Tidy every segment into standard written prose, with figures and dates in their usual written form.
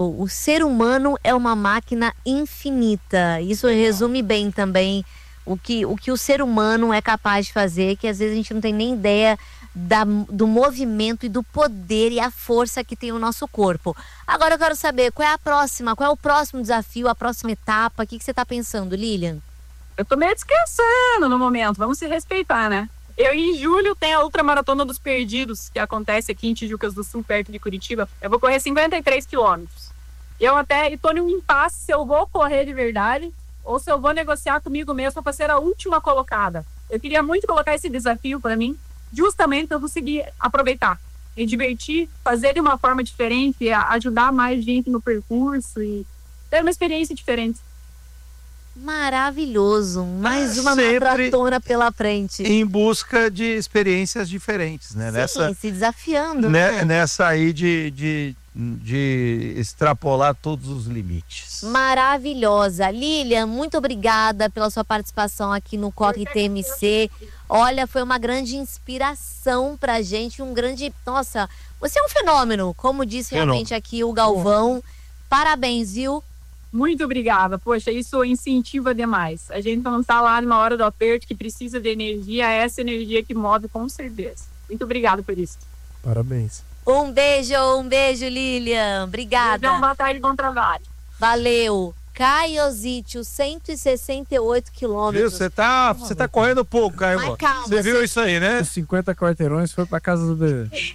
O ser humano é uma máquina infinita. Isso resume bem também o que o ser humano é capaz de fazer, que às vezes a gente não tem nem ideia do movimento e do poder e a força que tem o nosso corpo. Agora eu quero saber, qual é o próximo desafio, a próxima etapa? O que você está pensando, Lilian? Eu tô meio descansando no momento, vamos se respeitar, né? Eu em julho tenho a Ultramaratona dos Perdidos, que acontece aqui em Tijucas do Sul, perto de Curitiba. Eu vou correr 53 quilômetros. Eu tô em um impasse se eu vou correr de verdade ou se eu vou negociar comigo mesmo para ser a última colocada. Eu queria muito colocar esse desafio para mim, justamente para eu conseguir aproveitar, me divertir, fazer de uma forma diferente, ajudar mais gente no percurso e ter uma experiência diferente. Maravilhoso, mais uma maratona pela frente. Em busca de experiências diferentes, né? Sim, se desafiando. Né? Nessa aí de extrapolar todos os limites. Maravilhosa. Lilian, muito obrigada pela sua participação aqui no Corre TMC. Olha, foi uma grande inspiração pra gente, Nossa, você é um fenômeno, como disse realmente aqui o Galvão. Parabéns, viu? Muito obrigada, poxa, isso incentiva demais. A gente não tá lá numa hora do aperto que precisa de energia, é essa energia que move com certeza. Muito obrigada por isso. Parabéns. Um beijo, Lilian. Obrigada. Boa tarde, bom trabalho. Valeu. Caiozítio, 168 quilômetros. Você tá correndo pouco, Caio. Mas calma, você viu isso aí, né? Os 50 quarteirões foi pra casa do bebê.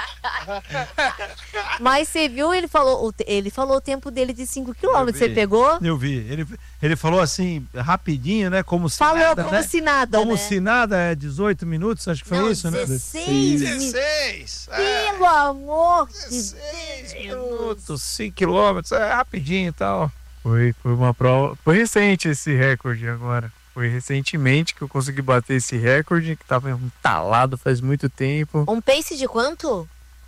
Mas você viu, ele falou o tempo dele de 5 quilômetros. Você pegou? Eu vi. Ele falou assim, rapidinho, né? Como se falou nada, como né? se nada, Como né? se nada, 18 minutos, acho que foi isso, 16, né? 16! Pelo amor de 16 minutos, 5 quilômetros, rapidinho e tal. Foi uma prova. Foi recente esse recorde agora. Foi recentemente que eu consegui bater esse recorde, que tava entalado faz muito tempo. Um pace de quanto?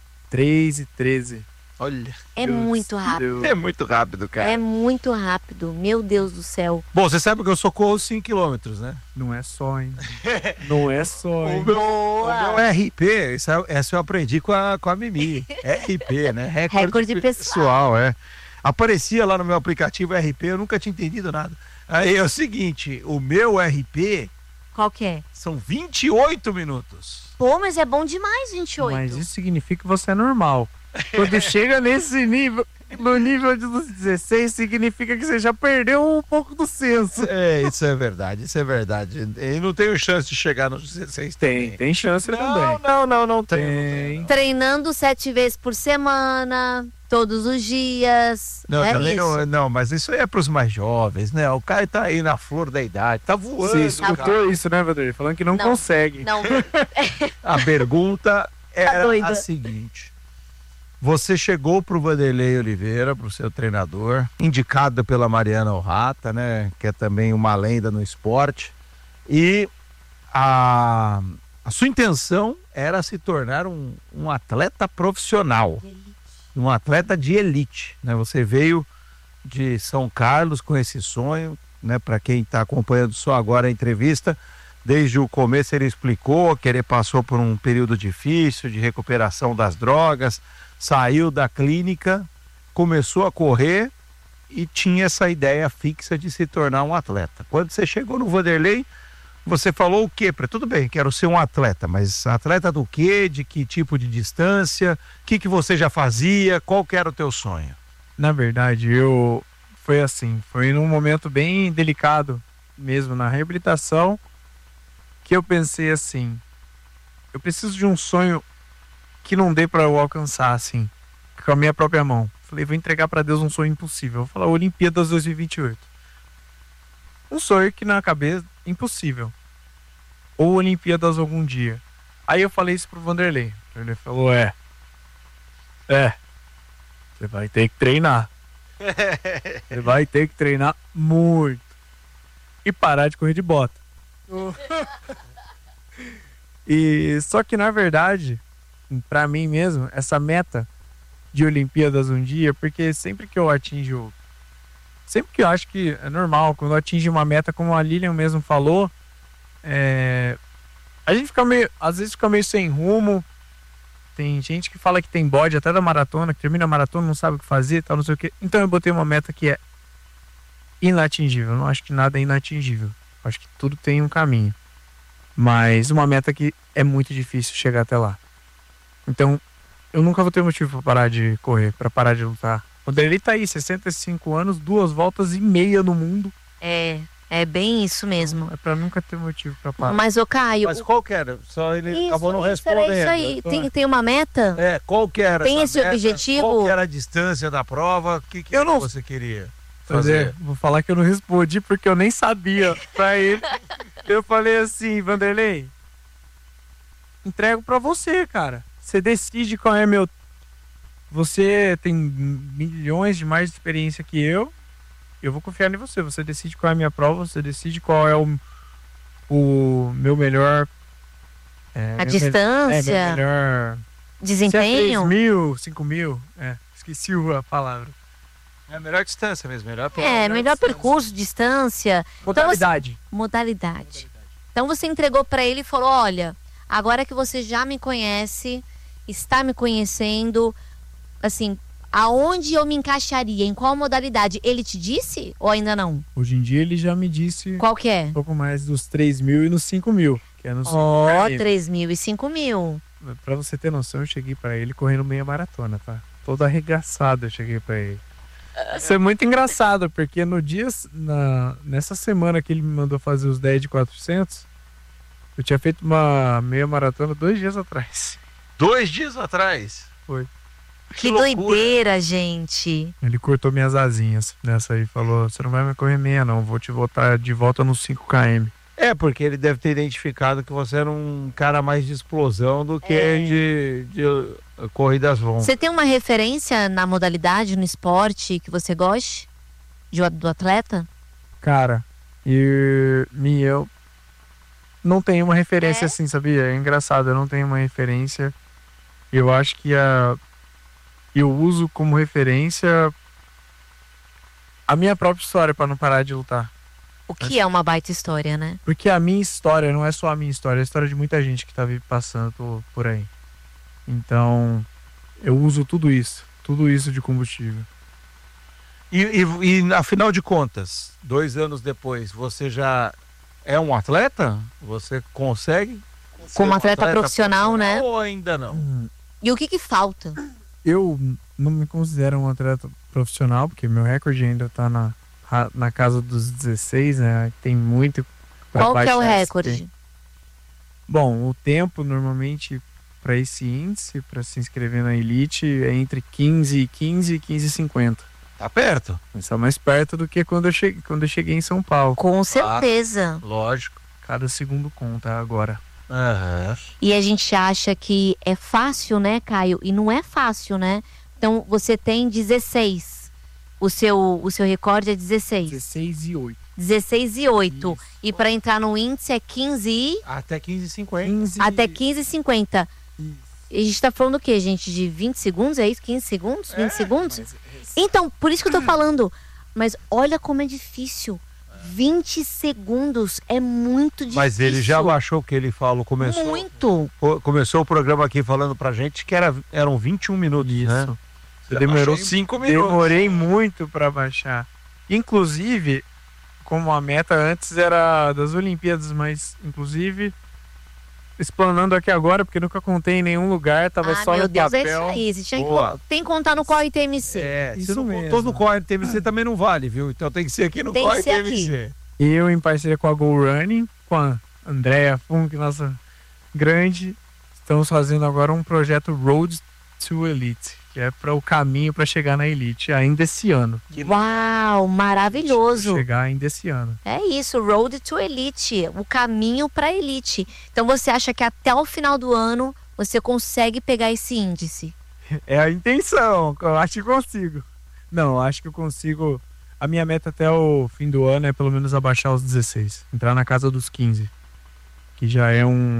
3:13. Olha. É muito rápido. É muito rápido, cara. É muito rápido, meu Deus do céu. Bom, você sabe que eu socorro 5 quilômetros, né? Não é só, hein? Não é só, hein? O meu RP, essa eu aprendi com a Mimi. RP, né? Recorde pessoal. Aparecia lá no meu aplicativo RP, eu nunca tinha entendido nada. Aí é o seguinte, o meu RP... Qual que é? São 28 minutos. Pô, mas é bom demais 28. Mas isso significa que você é normal. Quando chega nesse nível, no nível dos 16, significa que você já perdeu um pouco do senso. Isso é verdade. E não tenho chance de chegar nos 16 também. Tem chance também. Não tem. Treinando 7 vezes por semana, todos os dias. Não, mas isso é para os mais jovens, né? O cara tá aí na flor da idade, tá voando. Você escutou isso, né, Vanderlei? Falando que não consegue. Não. A pergunta era a seguinte. Você chegou pro Vanderlei Oliveira, pro seu treinador, indicado pela Mariana Orrata, né? Que é também uma lenda no esporte. E a sua intenção era se tornar um atleta profissional. Um atleta de elite, né? Você veio de São Carlos com esse sonho, né? Para quem está acompanhando só agora a entrevista, desde o começo ele explicou que ele passou por um período difícil de recuperação das drogas, saiu da clínica, começou a correr e tinha essa ideia fixa de se tornar um atleta. Quando você chegou no Vanderlei, você falou o quê? Tudo bem, quero ser um atleta, mas atleta do quê? De que tipo de distância? O que você já fazia? Qual que era o teu sonho? Na verdade, foi num momento bem delicado mesmo na reabilitação que eu pensei assim, eu preciso de um sonho que não dê para eu alcançar assim, com a minha própria mão. Falei, vou entregar para Deus um sonho impossível. Vou falar Olimpíadas 2028. Um sonho que na cabeça impossível. Ou Olimpíadas algum dia. Aí eu falei isso pro Vanderlei. Ele falou, você vai ter que treinar. Você vai ter que treinar muito. E parar de correr de bota. E só que na verdade, pra mim mesmo, essa meta de Olimpíadas um dia, porque sempre que eu acho que é normal, quando eu atingo uma meta, como a Lilian mesmo falou, a gente às vezes fica meio sem rumo, tem gente que fala que tem bode até da maratona, que termina a maratona, não sabe o que fazer, tal, não sei o quê. Então eu botei uma meta que é inatingível. Eu não acho que nada é inatingível. Eu acho que tudo tem um caminho. Mas uma meta que é muito difícil chegar até lá. Então, eu nunca vou ter motivo para parar de correr, para parar de lutar. O Vanderlei tá aí, 65 anos, 2 voltas e meia no mundo. É bem isso mesmo. É pra nunca ter motivo pra parar. Mas, ô Caio... Mas qual que era? Só ele acabou não respondendo. Isso aí. Tem uma meta? Qual que era? Tem esse meta? objetivo? Qual que era a distância da prova? O que você queria fazer? Vou falar que eu não respondi porque eu nem sabia pra ele. Eu falei assim, Vanderlei, entrego pra você, cara. Você decide qual é meu... Você tem milhões de mais de experiência que eu vou confiar em você. Você decide qual é a minha prova, você decide qual é o meu melhor... a distância? Meu melhor... Desempenho? 3.000, 5.000, esqueci a palavra. É a melhor distância mesmo, melhor percurso, distância. Modalidade. Então, modalidade. Então você entregou pra ele e falou, olha, agora que você já me conhece, está me conhecendo, assim, aonde eu me encaixaria, em qual modalidade? Ele te disse ou ainda não? Hoje em dia ele já me disse... Qual que é? Um pouco mais dos 3.000 e nos 5.000. Que é nos 3.000 e 5.000. Pra você ter noção, eu cheguei pra ele correndo meia maratona, tá? Todo arregaçado eu cheguei pra ele. Isso é muito engraçado, porque nessa semana que ele me mandou fazer os 10 de 400, eu tinha feito uma meia maratona 2 dias atrás. 2 dias atrás? Foi. Que doideira, gente. Ele cortou minhas asinhas nessa aí, falou, você não vai me correr meia não, vou te botar de volta nos 5 km. Porque ele deve ter identificado que você era um cara mais de explosão do que de corridas longas. Você tem uma referência na modalidade, no esporte que você goste do atleta? Cara, eu não tenho uma referência assim, sabia? É engraçado, eu não tenho uma referência. Eu acho que eu uso como referência a minha própria história para não parar de lutar. O que é uma baita história, né? Porque a minha história não é só a minha história, é a história de muita gente que tá passando por aí. Então, eu uso tudo isso de combustível. E afinal de contas, 2 anos depois, você já é um atleta? Você consegue? Como atleta profissional, né? Ou ainda não? E o que falta? Eu não me considero um atleta profissional, porque meu recorde ainda tá na casa dos 16, né? Tem muito pra Qual que é o baixar recorde? Bom, o tempo normalmente para esse índice, para se inscrever na elite, é entre 15 e 15,50. Tá perto. Isso é mais perto do que quando eu cheguei em São Paulo. Com certeza. Lógico. Cada segundo conta agora. E a gente acha que é fácil, né, Caio? E não é fácil, né? Então você tem 16. O seu recorde é 16. 16,8. 16,8. Isso. E para entrar no índice é 15 e... Até 15,50. Até 15,50. E a gente tá falando o quê, gente? De 20 segundos? É isso? 15 segundos? 20 segundos? Então, por isso que eu tô falando. Mas olha como é difícil. 20 segundos é muito difícil. Mas ele já baixou o que ele falou. Começou o programa aqui falando pra gente que eram 21 minutos. Isso. Né? Demorou 5 minutos. Demorei muito para baixar. Inclusive, como a meta antes era das Olimpíadas, mas inclusive explanando aqui agora, porque nunca contei em nenhum lugar, tava só no papel. É isso aí. Você tem que contar no Corre TMC. Se não contou no Corre TMC também não vale, viu? Então tem que ser aqui no Corre TMC. Eu, em parceria com a Go Running, com a Andrea Funk, nossa grande, estamos fazendo agora um projeto Road to Elite, que é para o caminho para chegar na elite ainda esse ano. Uau, maravilhoso. Chegar ainda esse ano. É isso, Road to Elite, o caminho para elite. Então você acha que até o final do ano você consegue pegar esse índice? É a intenção, eu acho que consigo. Não, acho que eu consigo. A minha meta até o fim do ano é pelo menos abaixar os 16, entrar na casa dos 15, que já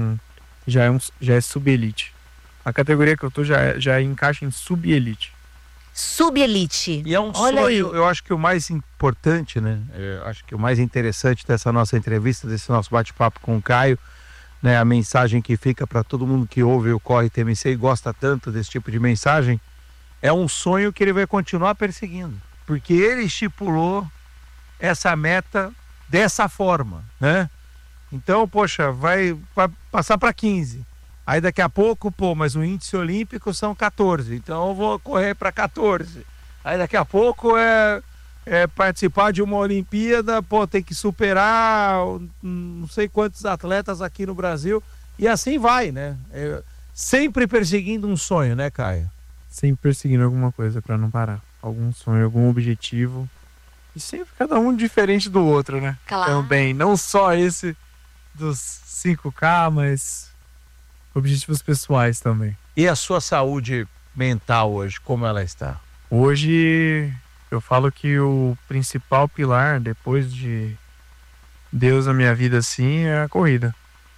é sub-elite. A categoria que eu tô já encaixa em sub-elite. Sub-elite. E é um sonho, eu acho que o mais importante, né? Eu acho que o mais interessante dessa nossa entrevista, desse nosso bate-papo com o Caio, né, a mensagem que fica para todo mundo que ouve o Corre TMC e gosta tanto desse tipo de mensagem, é um sonho que ele vai continuar perseguindo, porque ele estipulou essa meta dessa forma, né? Então, poxa, vai passar para 15. Aí daqui a pouco, mas o índice olímpico são 14, então eu vou correr para 14. Aí daqui a pouco é participar de uma Olimpíada, tem que superar não sei quantos atletas aqui no Brasil, e assim vai, né? Sempre perseguindo um sonho, né, Caio? Sempre perseguindo alguma coisa para não parar. Algum sonho, algum objetivo. E sempre cada um diferente do outro, né? Claro. Também, não só esse dos 5K, mas objetivos pessoais também. E a sua saúde mental hoje, como ela está? Hoje eu falo que o principal pilar, depois de Deus na minha vida, assim, é a corrida.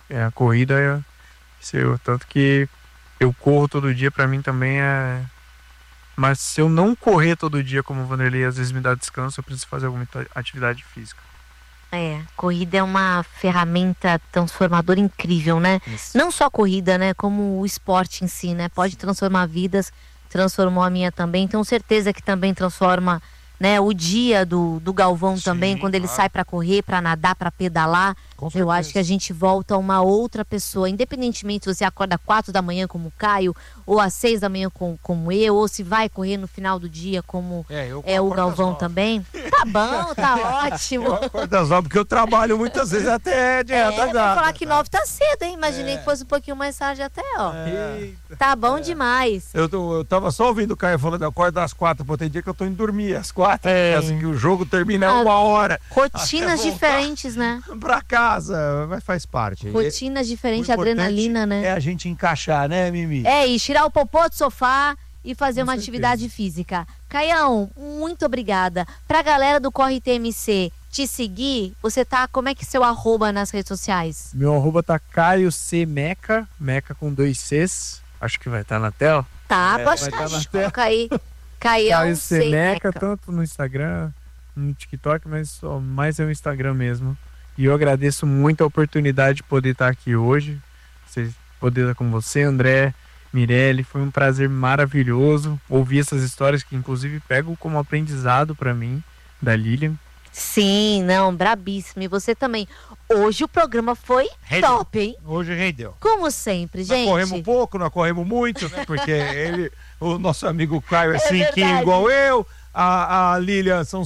Tanto que eu corro todo dia, pra mim também é... Mas se eu não correr todo dia, como o Vanderlei às vezes me dá descanso, eu preciso fazer alguma atividade física. Corrida é uma ferramenta transformadora incrível, né? Isso. Não só a corrida, né? Como o esporte em si, né? Pode transformar vidas, transformou a minha também. Tenho certeza que também transforma, né, o dia do Galvão. Sim, também, quando ele sai para correr, para nadar, para pedalar. Eu acho que a gente volta a uma outra pessoa, independentemente se você acorda 4 da manhã como o Caio, ou às 6 da manhã como eu, ou se vai correr no final do dia como o Galvão também. Tá bom, tá ótimo. Eu acordo às 9 porque eu trabalho muitas vezes até de vou falar que 9 tá cedo, hein? Imaginei que fosse um pouquinho mais tarde até, ó. Tá bom demais. Eu tava só ouvindo o Caio falando, eu acordo às 4, tem dia que eu tô indo dormir às 4, assim que o jogo termina 1 hora. Rotinas diferentes, né? Pra casa, mas faz parte. Rotinas diferentes, adrenalina, né? É a gente encaixar, né, Mimi? E tirar o popô do sofá e fazer uma atividade física. Caião, muito obrigada. Pra galera do Corre TMC te seguir, você tá, como é que é seu @, nas redes sociais? Meu @ tá Caio C Meca, Meca com 2 Cs, acho que vai estar na tela. Pode estar na tela. Caio C Meca, tanto no Instagram, no TikTok, mas mais é o Instagram mesmo. E eu agradeço muito a oportunidade de poder estar aqui hoje, poder estar com você, André, Mirelle. Foi um prazer maravilhoso ouvir essas histórias que inclusive pego como aprendizado para mim, da Lilian. Sim, não, brabíssimo. E você também. Hoje o programa foi top, hein? Hoje rendeu. Como sempre, gente. Nós corremos pouco, nós corremos muito, né? Porque o nosso amigo Caio é 5 igual eu. A Lilian são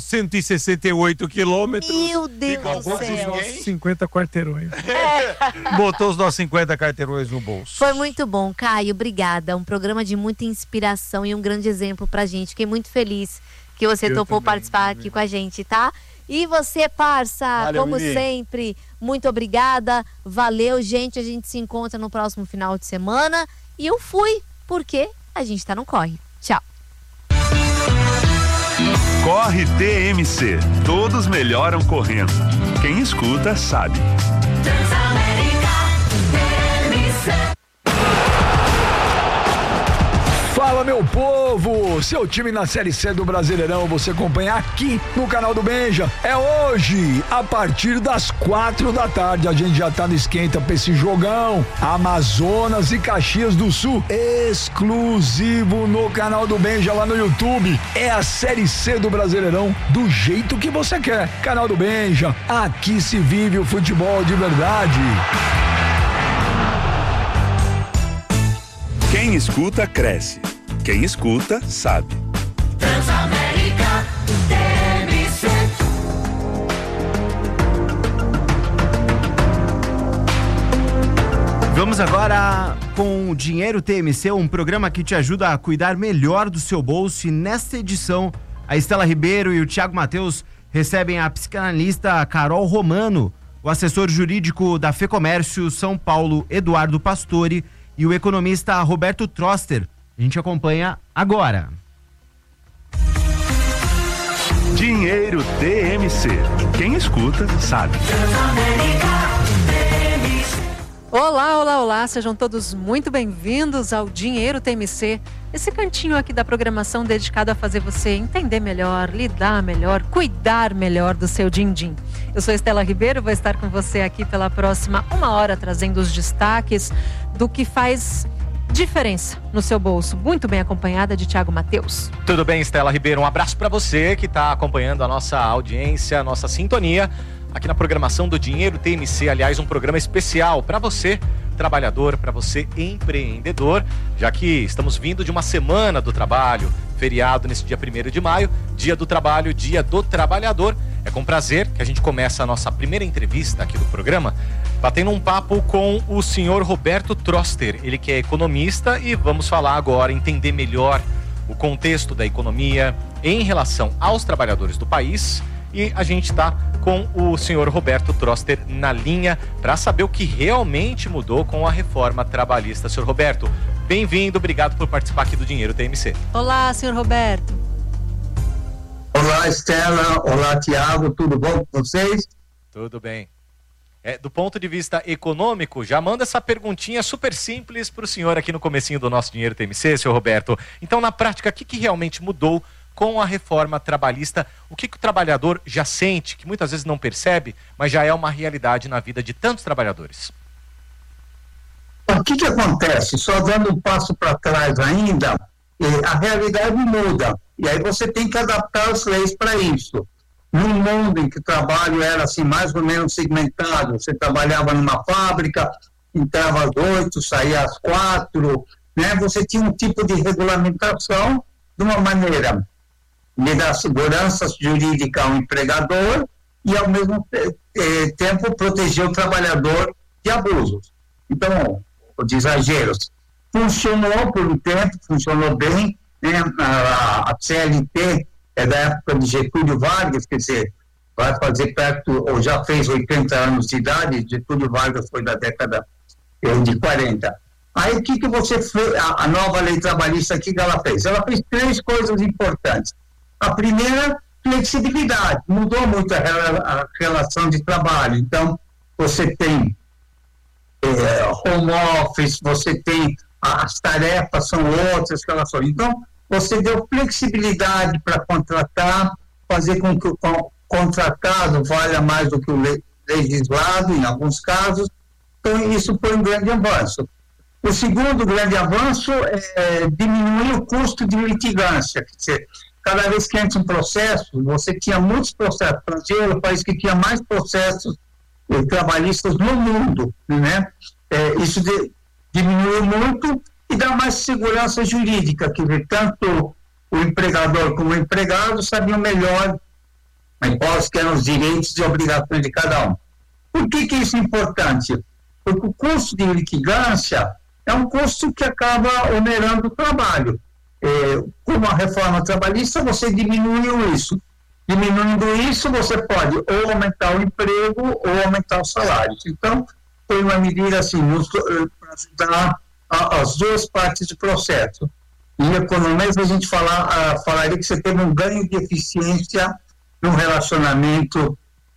168 quilômetros. Meu Deus do céu. 50 quarteirões. Botou os nossos 50 quarteirões no bolso. Foi muito bom, Caio, obrigada. Um programa de muita inspiração e um grande exemplo pra gente. Fiquei muito feliz que você topou participar aqui com a gente, tá? E você, parça, valeu, como Mimi. sempre, muito obrigada. Valeu, gente. A gente se encontra no próximo final de semana. E eu fui, porque a gente tá no Corre. Tchau. Corre TMC. Todos melhoram correndo. Quem escuta sabe. Fala, meu povo! Seu time na Série C do Brasileirão você acompanha aqui no canal do Benja. É hoje, a partir das 4 da tarde. A gente já tá no esquenta pra esse jogão. Amazonas e Caxias do Sul, exclusivo no canal do Benja lá no YouTube. É a Série C do Brasileirão do jeito que você quer. Canal do Benja, aqui se vive o futebol de verdade. Quem escuta, cresce. Quem escuta, sabe. Transamérica TMC. Vamos agora com o Dinheiro TMC, um programa que te ajuda a cuidar melhor do seu bolso. E nesta edição, a Estela Ribeiro e o Thiago Matheus recebem a psicanalista Carol Romano, o assessor jurídico da FEComércio São Paulo, Eduardo Pastore, e o economista Roberto Troster. A gente acompanha agora. Dinheiro TMC. Quem escuta, sabe. Olá, olá, olá. Sejam todos muito bem-vindos ao Dinheiro TMC. Esse cantinho aqui da programação dedicado a fazer você entender melhor, lidar melhor, cuidar melhor do seu din-din. Eu sou Estela Ribeiro, vou estar com você aqui pela próxima 1 hora, trazendo os destaques do que faz diferença no seu bolso. Muito bem acompanhada de Thiago Matheus. Tudo bem, Estela Ribeiro? Um abraço para você que está acompanhando a nossa audiência, a nossa sintonia aqui na programação do Dinheiro TMC. Aliás, um programa especial para você, trabalhador, para você, empreendedor, já que estamos vindo de uma semana do trabalho, feriado nesse dia 1º de maio, dia do trabalho, dia do trabalhador. É com prazer que a gente começa a nossa primeira entrevista aqui do programa, batendo um papo com o senhor Roberto Troster. Ele que é economista e vamos falar agora, entender melhor o contexto da economia em relação aos trabalhadores do país. E a gente está com o senhor Roberto Troster na linha para saber o que realmente mudou com a reforma trabalhista. Senhor Roberto, bem-vindo, obrigado por participar aqui do Dinheiro TMC. Olá, senhor Roberto. Olá, Estela. Olá, Thiago. Tudo bom com vocês? Tudo bem. Do ponto de vista econômico, já manda essa perguntinha super simples para o senhor aqui no comecinho do nosso Dinheiro TMC, senhor Roberto. Então, na prática, o que realmente mudou com a reforma trabalhista? O que o trabalhador já sente, que muitas vezes não percebe, mas já é uma realidade na vida de tantos trabalhadores? O que acontece? Só dando um passo para trás ainda, a realidade muda. E aí você tem que adaptar as leis para isso. Num mundo em que o trabalho era assim, mais ou menos segmentado, você trabalhava numa fábrica, entrava às 8, saía às 4, né? Você tinha um tipo de regulamentação de uma maneira de dar segurança jurídica ao empregador e, ao mesmo tempo, proteger o trabalhador de abusos. Então, de exageros. Funcionou por um tempo, funcionou bem, né? A CLT é da época de Getúlio Vargas, quer dizer, vai fazer perto, ou já fez 80 anos de idade. Getúlio Vargas foi da década de 40. Aí, o que você fez? A nova lei trabalhista, o que ela fez? Ela fez 3 coisas importantes. A primeira, flexibilidade. Mudou muito a relação de trabalho. Então, você tem home office, você tem as tarefas são outras relações. Então, você deu flexibilidade para contratar, fazer com que o contratado valha mais do que o legislado, em alguns casos. Então, isso foi um grande avanço. O segundo grande avanço é diminuir o custo de litigância. Quer dizer, cada vez que entra um processo, você tinha muitos processos. O Brasil era o país que tinha mais processos trabalhistas no mundo, né? Isso diminuiu muito e dá mais segurança jurídica, que tanto o empregador como o empregado sabiam melhor quais eram os direitos e obrigações de cada um. Por que isso é importante? Porque o custo de litigância é um custo que acaba onerando o trabalho. Com a reforma trabalhista, você diminuiu isso. Diminuindo isso, você pode ou aumentar o emprego ou aumentar os salários. Então, foi uma medida assim, para ajudar as duas partes do processo. Em economia, a gente falaria que você teve um ganho de eficiência no relacionamento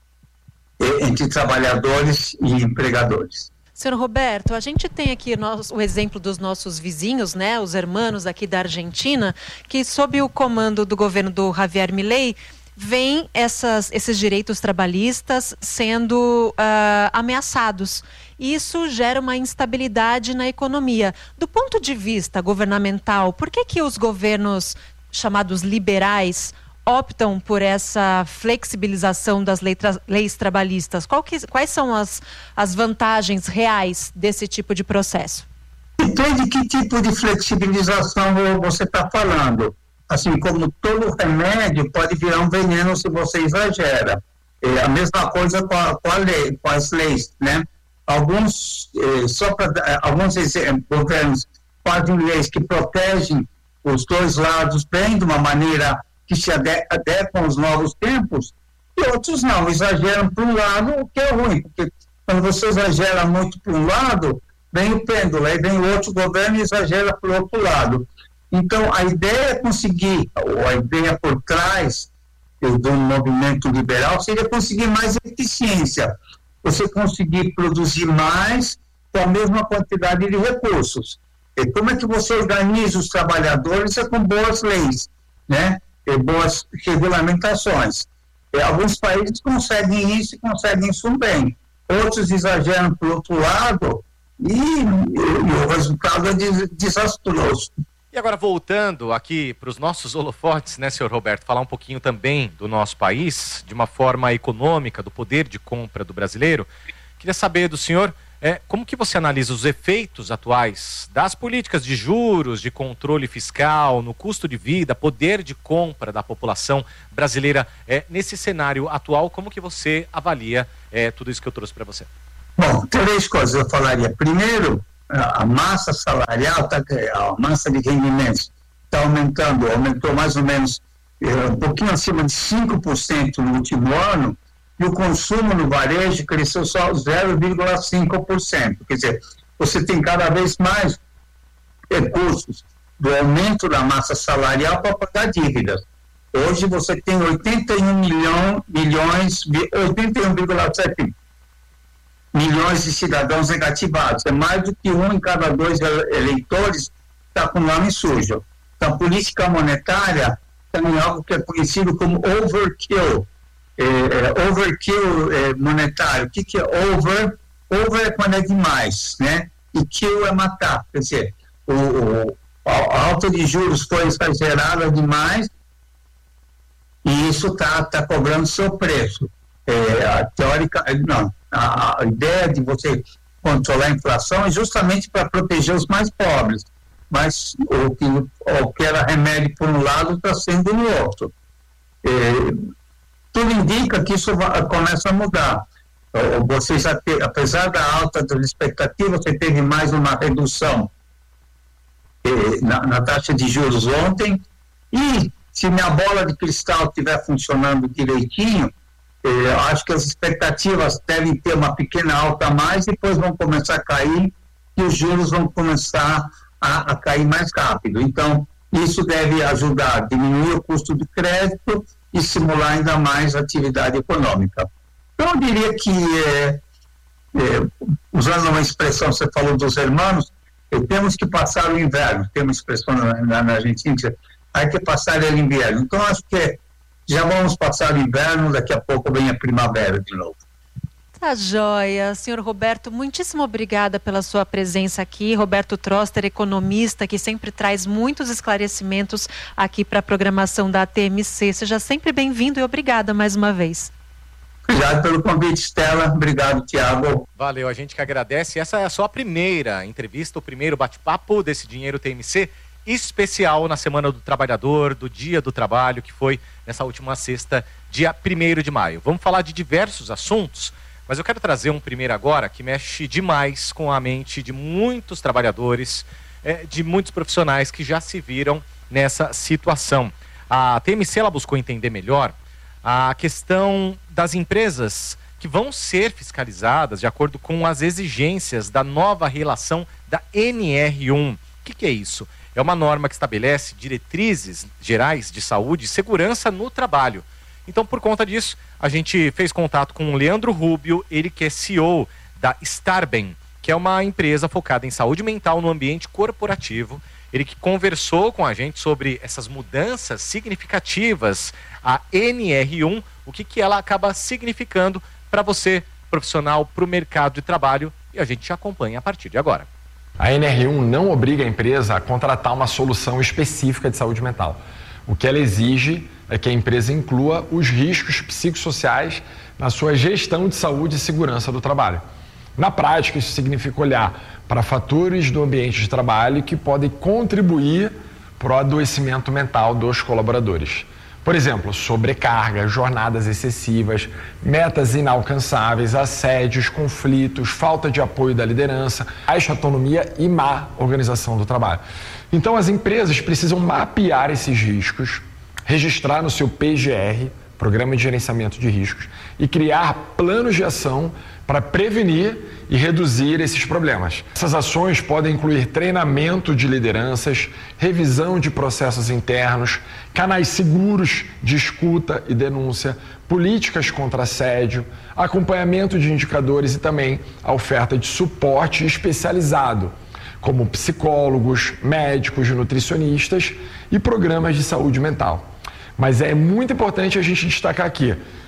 entre trabalhadores e empregadores. Senhor Roberto, a gente tem aqui o exemplo dos nossos vizinhos, né, os hermanos aqui da Argentina, que sob o comando do governo do Javier Milei, vêm esses direitos trabalhistas sendo ameaçados. Isso gera uma instabilidade na economia. Do ponto de vista governamental, por que os governos chamados liberais optam por essa flexibilização das leis trabalhistas? Quais são as vantagens reais desse tipo de processo? Depende de que tipo de flexibilização você está falando. Assim como todo remédio pode virar um veneno se você exagera. A mesma coisa com a lei, com as leis, né? Alguns governos fazem leis que protegem os dois lados bem, de uma maneira que se adequam aos novos tempos, e outros não, exageram para um lado, o que é ruim, porque quando você exagera muito para um lado, vem o pêndulo, aí vem o outro governo e exagera para o outro lado. Então, a ideia é conseguir, ou a ideia por trás do movimento liberal seria conseguir mais eficiência, você conseguir produzir mais com a mesma quantidade de recursos. E como é que você organiza os trabalhadores? É com boas leis, né? E boas regulamentações. Alguns países conseguem isso e conseguem isso bem. Outros exageram por outro lado e o resultado é desastroso. E agora, voltando aqui para os nossos holofotes, né, senhor Roberto, falar um pouquinho também do nosso país, de uma forma econômica, do poder de compra do brasileiro. Queria saber do senhor como que você analisa os efeitos atuais das políticas de juros, de controle fiscal, no custo de vida, poder de compra da população brasileira. Nesse cenário atual, como que você avalia tudo isso que eu trouxe para você? Bom, 3 coisas eu falaria. Primeiro, a massa salarial, a massa de rendimentos está aumentou mais ou menos um pouquinho acima de 5% no último ano, e o consumo no varejo cresceu só 0,5%. Quer dizer, você tem cada vez mais recursos do aumento da massa salarial para pagar dívidas. Hoje você tem 81,7 milhões de cidadãos negativados. É mais do que 1 em cada 2 eleitores está com nome sujo. Então, a política monetária tem algo que é conhecido como overkill. Overkill monetário. O que é over? Over é quando é demais, né? E kill é matar. Quer dizer, a alta de juros foi exagerada demais e isso está cobrando seu preço. A ideia de você controlar a inflação é justamente para proteger os mais pobres, mas o que era remédio por um lado está sendo no outro. Tudo indica que isso começa a mudar. Você já apesar da alta das expectativas, você teve mais uma redução na taxa de juros ontem, e se minha bola de cristal estiver funcionando direitinho, eu acho que as expectativas devem ter uma pequena alta a mais, depois vão começar a cair e os juros vão começar a cair mais rápido. Então, isso deve ajudar a diminuir o custo de crédito e estimular ainda mais a atividade econômica. Então, eu diria que, usando uma expressão, você falou dos hermanos, temos que passar o inverno. Tem uma expressão na Argentina que hay que passar o inverno. Então, acho que já vamos passar o inverno, daqui a pouco vem a primavera de novo. Tá joia. Senhor Roberto, muitíssimo obrigada pela sua presença aqui. Roberto Troster, economista, que sempre traz muitos esclarecimentos aqui para a programação da TMC. Seja sempre bem-vindo e obrigada mais uma vez. Obrigado pelo convite, Stella. Obrigado, Tiago. Valeu, a gente que agradece. Essa é só a primeira entrevista, o primeiro bate-papo desse Dinheiro TMC especial na Semana do Trabalhador, do Dia do Trabalho, que foi nessa última sexta, dia 1º de maio. Vamos falar de diversos assuntos, mas eu quero trazer um primeiro agora que mexe demais com a mente de muitos trabalhadores, de muitos profissionais que já se viram nessa situação. A TMC ela buscou entender melhor a questão das empresas que vão ser fiscalizadas de acordo com as exigências da nova relação da NR1. O que é isso? É uma norma que estabelece diretrizes gerais de saúde e segurança no trabalho. Então, por conta disso, a gente fez contato com o Leandro Rubio, ele que é CEO da Starbem, que é uma empresa focada em saúde mental no ambiente corporativo. Ele que conversou com a gente sobre essas mudanças significativas, a NR1, o que ela acaba significando para você, profissional, para o mercado de trabalho, e a gente acompanha a partir de agora. A NR1 não obriga a empresa a contratar uma solução específica de saúde mental. O que ela exige é que a empresa inclua os riscos psicossociais na sua gestão de saúde e segurança do trabalho. Na prática, isso significa olhar para fatores do ambiente de trabalho que podem contribuir para o adoecimento mental dos colaboradores. Por exemplo, sobrecarga, jornadas excessivas, metas inalcançáveis, assédios, conflitos, falta de apoio da liderança, baixa autonomia e má organização do trabalho. Então, as empresas precisam mapear esses riscos, registrar no seu PGR, Programa de Gerenciamento de Riscos, e criar planos de ação para prevenir e reduzir esses problemas. Essas ações podem incluir treinamento de lideranças, revisão de processos internos, canais seguros de escuta e denúncia, políticas contra assédio, acompanhamento de indicadores e também a oferta de suporte especializado, como psicólogos, médicos, nutricionistas e programas de saúde mental. Mas é muito importante a gente destacar aqui,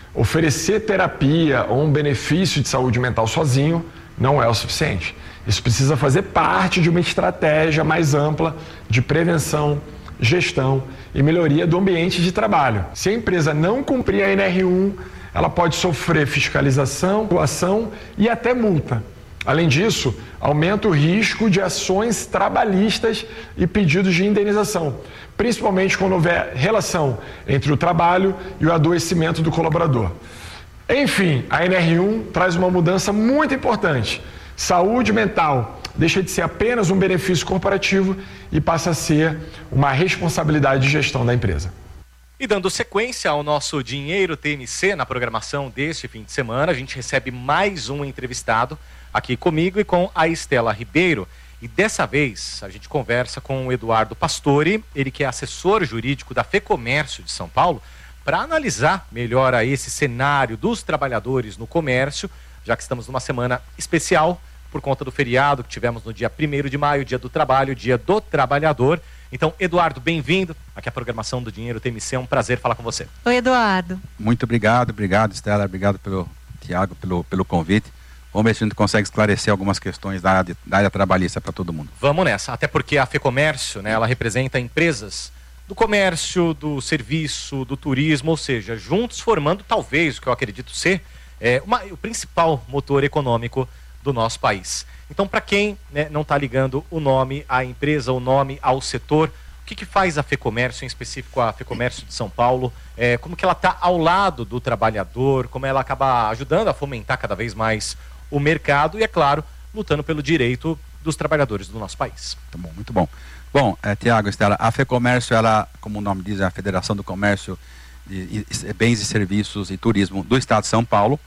oferecer terapia ou um benefício de saúde mental sozinho não é o suficiente. Isso precisa fazer parte de uma estratégia mais ampla de prevenção, gestão e melhoria do ambiente de trabalho. Se a empresa não cumprir a NR1, ela pode sofrer fiscalização, coação e até multa. Além disso, aumenta o risco de ações trabalhistas e pedidos de indenização, principalmente quando houver relação entre o trabalho e o adoecimento do colaborador. Enfim, a NR1 traz uma mudança muito importante. Saúde mental deixa de ser apenas um benefício corporativo e passa a ser uma responsabilidade de gestão da empresa. E dando sequência ao nosso Dinheiro TMC na programação deste fim de semana, a gente recebe mais um entrevistado aqui comigo e com a Estela Ribeiro. E dessa vez a gente conversa com o Eduardo Pastore, ele que é assessor jurídico da FEComércio de São Paulo, para analisar melhor aí esse cenário dos trabalhadores no comércio, já que estamos numa semana especial por conta do feriado que tivemos no dia 1º de maio, dia do trabalho, dia do trabalhador. Então, Eduardo, bem-vindo aqui à programação do Dinheiro TMC, é um prazer falar com você. Oi, Eduardo. Muito obrigado, Estela, obrigado Tiago, pelo convite. Vamos ver se a gente consegue esclarecer algumas questões da área trabalhista para todo mundo. Vamos nessa, até porque a FEComércio, né, ela representa empresas do comércio, do serviço, do turismo, ou seja, juntos formando talvez, o que eu acredito ser, o principal motor econômico do nosso país. Então, para quem, né, não está ligando o nome à empresa, o nome ao setor, o que faz a FEComércio, em específico a FEComércio de São Paulo, como que ela está ao lado do trabalhador, como ela acaba ajudando a fomentar cada vez mais o mercado e, é claro, lutando pelo direito dos trabalhadores do nosso país. Tá bom, muito bom. Bom, Tiago, Estela, a FEComércio, ela, como o nome diz, é a Federação do Comércio de Bens e Serviços e Turismo do Estado de São Paulo.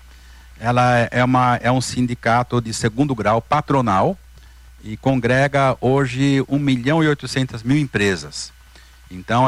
Ela é um sindicato de segundo grau patronal e congrega hoje 1.800.000 empresas. Então,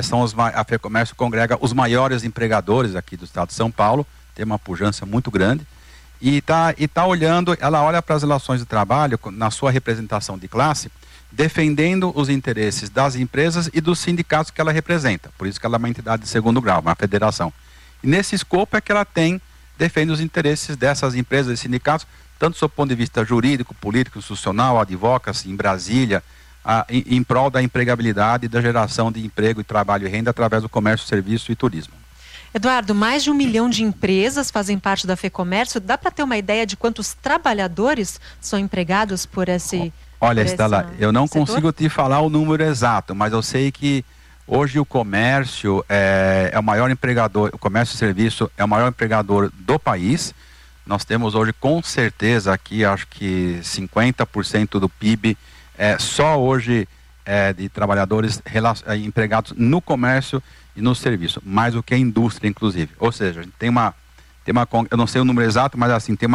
a FEComércio congrega os maiores empregadores aqui do Estado de São Paulo, tem uma pujança muito grande. E tá olhando, ela olha para as relações de trabalho na sua representação de classe, defendendo os interesses das empresas e dos sindicatos que ela representa. Por isso que ela é uma entidade de segundo grau, uma federação. E nesse escopo é que ela defende os interesses dessas empresas e sindicatos, tanto do seu ponto de vista jurídico, político, institucional, advocacy, em Brasília, em prol da empregabilidade e da geração de emprego e trabalho e renda através do comércio, serviço e turismo. Eduardo, mais de 1 milhão de empresas fazem parte da FEComércio. Dá para ter uma ideia de quantos trabalhadores são empregados por esse Olha, Estela, eu não consigo te falar o número exato, mas eu sei que hoje o comércio é o maior empregador, o comércio e serviço é o maior empregador do país. Nós temos hoje, com certeza, aqui, acho que 50% do PIB só hoje de trabalhadores empregados no comércio e no serviço, mais do que a indústria, inclusive. Ou seja, a gente tem uma eu não sei o número exato, mas assim, tem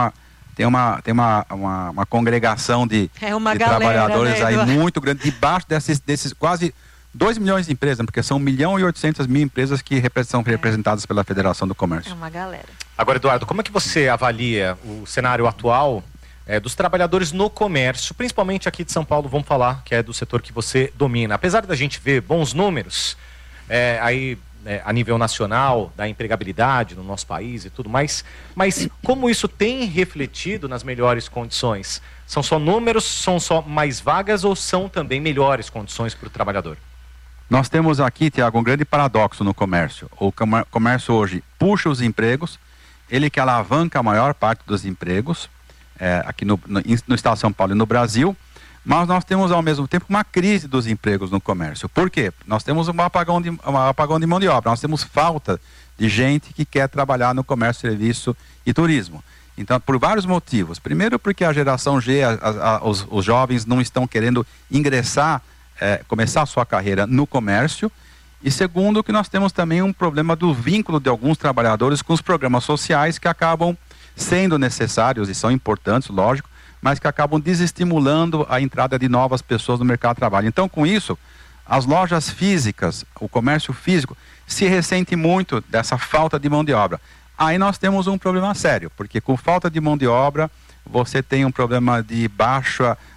uma congregação de trabalhadores, né, aí muito grande, debaixo desses quase 2 milhões de empresas, porque são 1.800.000 empresas que são representadas pela Federação do Comércio. É uma galera. Agora, Eduardo, como é que você avalia o cenário atual dos trabalhadores no comércio, principalmente aqui de São Paulo, vamos falar, que é do setor que você domina? Apesar da gente ver bons números a nível nacional, da empregabilidade no nosso país e tudo mais, mas como isso tem refletido nas melhores condições? São só números, são só mais vagas ou são também melhores condições para o trabalhador? Nós temos aqui, Tiago, um grande paradoxo no comércio. O comércio hoje puxa os empregos, ele que alavanca a maior parte dos empregos, aqui no estado de São Paulo e no Brasil, mas nós temos ao mesmo tempo uma crise dos empregos no comércio. Por quê? Nós temos um apagão de mão de obra, nós temos falta de gente que quer trabalhar no comércio, serviço e turismo. Então, por vários motivos. Primeiro, porque a geração G, os jovens não estão querendo ingressar, começar a sua carreira no comércio. E segundo, que nós temos também um problema do vínculo de alguns trabalhadores com os programas sociais que acabam sendo necessários e são importantes, lógico, mas que acabam desestimulando a entrada de novas pessoas no mercado de trabalho. Então, com isso, as lojas físicas, o comércio físico, se ressente muito dessa falta de mão de obra. Aí nós temos um problema sério, porque com falta de mão de obra, você tem um problema de baixa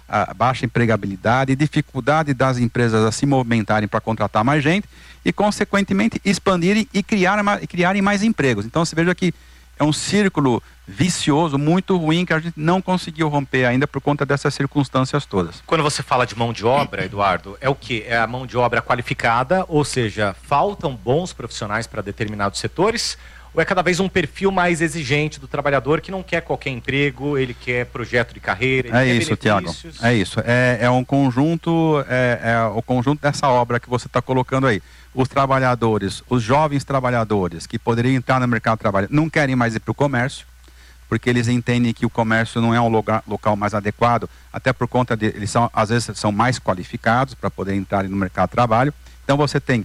a baixa empregabilidade, dificuldade das empresas a se movimentarem para contratar mais gente e, consequentemente, expandirem e criarem mais empregos. Então, você veja que é um círculo vicioso, muito ruim, que a gente não conseguiu romper ainda por conta dessas circunstâncias todas. Quando você fala de mão de obra, Eduardo, é o quê? É a mão de obra qualificada, ou seja, faltam bons profissionais para determinados setores? Ou é cada vez um perfil mais exigente do trabalhador que não quer qualquer emprego, ele quer projeto de carreira, ele quer isso, Tiago. É isso. É um conjunto, o conjunto dessa obra que você está colocando aí. Os trabalhadores, os jovens trabalhadores que poderiam entrar no mercado de trabalho, não querem mais ir para o comércio, porque eles entendem que o comércio não é um local mais adequado, até por conta de, às vezes são mais qualificados para poder entrar no mercado de trabalho. Então você tem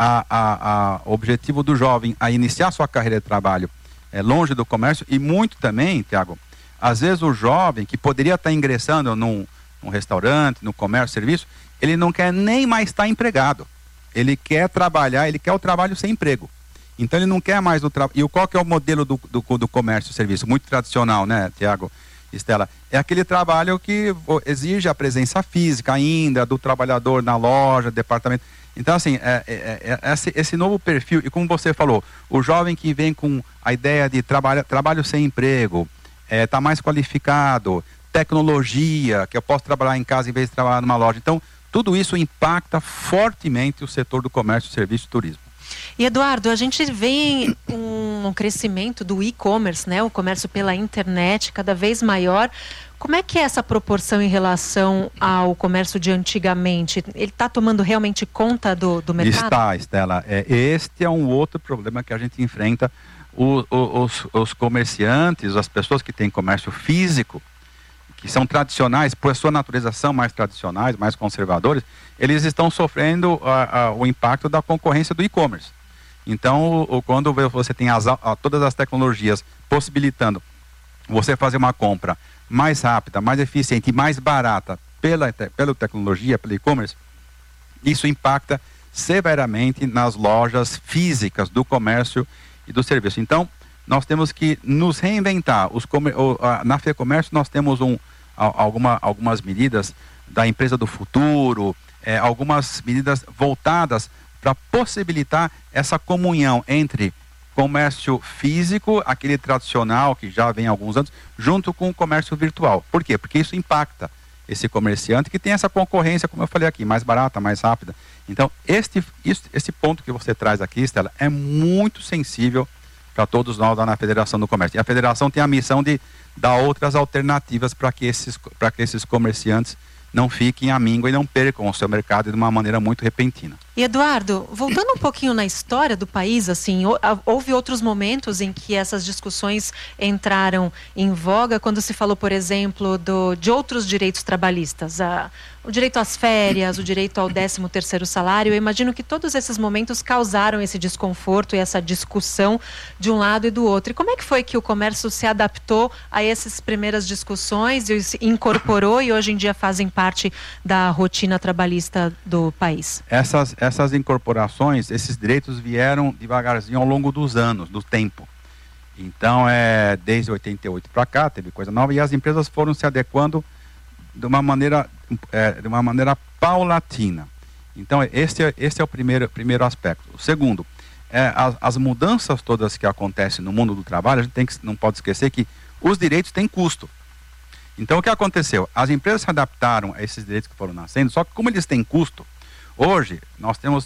o objetivo do jovem a iniciar sua carreira de trabalho longe do comércio, e muito também, Tiago, às vezes o jovem que poderia estar ingressando num restaurante, no comércio, serviço, ele não quer nem mais estar empregado. Ele quer trabalhar, ele quer o trabalho sem emprego. Então ele não quer mais o trabalho. E qual que é o modelo do comércio e serviço? Muito tradicional, né, Tiago, Estela? É aquele trabalho que exige a presença física ainda do trabalhador na loja, departamento. Então, assim, esse novo perfil, e como você falou, o jovem que vem com a ideia de trabalho sem emprego, tá mais qualificado, tecnologia, que eu posso trabalhar em casa em vez de trabalhar numa loja. Então, tudo isso impacta fortemente o setor do comércio, serviço e turismo. E Eduardo, a gente vê um crescimento do e-commerce, né? O comércio pela internet cada vez maior. Como é que é essa proporção em relação ao comércio de antigamente? Ele está tomando realmente conta do mercado? Está, Estela. Este é um outro problema que a gente enfrenta. Os comerciantes, as pessoas que têm comércio físico, que são tradicionais, por sua natureza são mais tradicionais, mais conservadores, eles estão sofrendo o impacto da concorrência do e-commerce. Então, quando você tem todas as tecnologias possibilitando você fazer uma compra mais rápida, mais eficiente e mais barata pela tecnologia, pelo e-commerce, isso impacta severamente nas lojas físicas do comércio e do serviço. Então, nós temos que nos reinventar. Na FEComércio nós temos algumas medidas da empresa do futuro, algumas medidas voltadas para possibilitar essa comunhão entre comércio físico, aquele tradicional que já vem há alguns anos, junto com o comércio virtual. Por quê? Porque isso impacta esse comerciante que tem essa concorrência, como eu falei aqui, mais barata, mais rápida. Então, esse ponto que você traz aqui, Estela, é muito sensível para todos nós lá na Federação do Comércio. E a Federação tem a missão de dar outras alternativas para que esses comerciantes não fiquem à míngua e não percam o seu mercado de uma maneira muito repentina. E Eduardo, voltando um pouquinho na história do país, assim, houve outros momentos em que essas discussões entraram em voga, quando se falou, por exemplo, de outros direitos trabalhistas, o direito às férias, o direito ao 13º salário. Eu imagino que todos esses momentos causaram esse desconforto e essa discussão de um lado e do outro. E como é que foi que o comércio se adaptou a essas primeiras discussões e se incorporou e hoje em dia fazem parte da rotina trabalhista do país? Essas incorporações, esses direitos vieram devagarzinho ao longo dos anos, do tempo. Então, desde 88 para cá, teve coisa nova, e as empresas foram se adequando de uma maneira paulatina. Então, esse é o primeiro aspecto. O segundo, as mudanças todas que acontecem no mundo do trabalho, a gente não pode esquecer que os direitos têm custo. Então, o que aconteceu? As empresas se adaptaram a esses direitos que foram nascendo, só que como eles têm custo, hoje nós temos